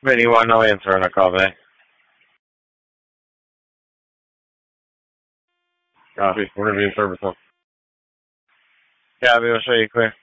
Vinny, why no answer on a call back? Copy. We're going to be in service on. Copy, I'll show you clear.